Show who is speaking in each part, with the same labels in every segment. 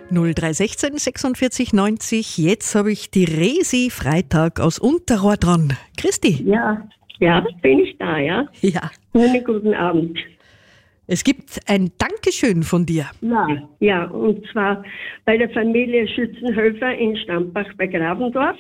Speaker 1: 0316 46 90. Jetzt habe ich die Resi Freitag aus Unterrohr dran. Christi.
Speaker 2: Ja, bin ich da, ja?
Speaker 1: Ja.
Speaker 2: Einen guten Abend.
Speaker 1: Es gibt ein Dankeschön von dir.
Speaker 2: Ja, und zwar bei der Familie Schützenhöfer in Stampach bei Grabendorf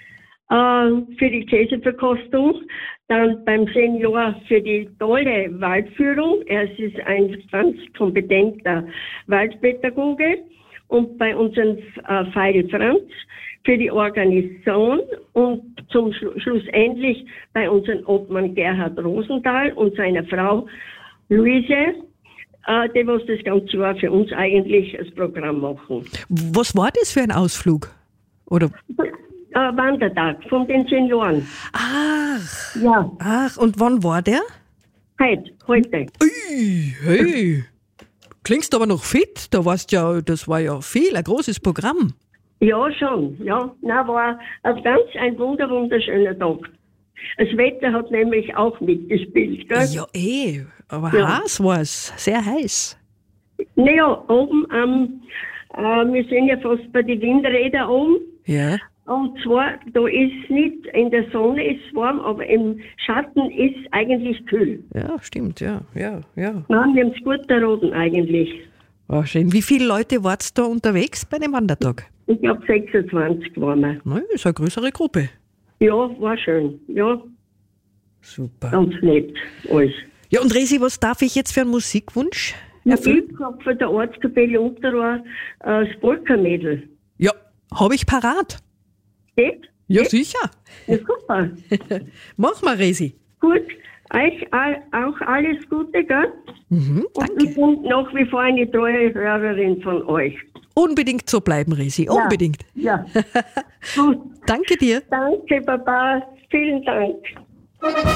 Speaker 2: für die Käseverkostung, dann beim Senior für die tolle Waldführung. Er ist ein ganz kompetenter Waldpädagoge. Und bei unserem Feil Franz für die Organisation und schlussendlich bei unserem Obmann Gerhard Rosenthal und seiner Frau Luise, die was das ganze Jahr für uns eigentlich das Programm machen.
Speaker 1: Was war das für ein Ausflug? Oder?
Speaker 2: Wandertag von den Senioren.
Speaker 1: Ach.
Speaker 2: Ja.
Speaker 1: Ach, und wann war der?
Speaker 2: Heute.
Speaker 1: Ui, hey. Klingst aber noch fit. Das war ja ein großes Programm.
Speaker 2: Ja, schon. Ja, war ein wunderschöner Tag. Das Wetter hat nämlich auch mitgespielt, gell?
Speaker 1: Ja, aber heiß war es. Sehr heiß.
Speaker 2: Naja, oben wir sind ja fast bei den Windrädern oben.
Speaker 1: Ja.
Speaker 2: Und zwar, da ist nicht, in der Sonne ist es warm, aber im Schatten ist eigentlich kühl.
Speaker 1: Ja, stimmt, ja.
Speaker 2: Nein, wir haben es gut erroten eigentlich.
Speaker 1: Oh, schön. Wie viele Leute wart da unterwegs bei dem Wandertag?
Speaker 2: Ich glaube 26 waren wir.
Speaker 1: Nein, ist eine größere Gruppe.
Speaker 2: Ja, war schön. Ja.
Speaker 1: Super.
Speaker 2: Ganz nett, alles.
Speaker 1: Ja, und Resi, was darf ich jetzt für einen Musikwunsch erfüllen?
Speaker 2: Ich habe von der Ortskapelle Unterrohr das Polka-Mädel.
Speaker 1: Ja, habe ich parat.
Speaker 2: Geht?
Speaker 1: Ja, sicher.
Speaker 2: Ja, super.
Speaker 1: Mach mal, Resi.
Speaker 2: Gut, euch auch alles Gute, gell?
Speaker 1: Danke.
Speaker 2: Und ich bin nach wie vor eine treue Hörerin von euch.
Speaker 1: Unbedingt so bleiben, Resi. Unbedingt.
Speaker 2: Ja. Gut.
Speaker 1: Danke dir.
Speaker 2: Danke, Baba. Vielen Dank.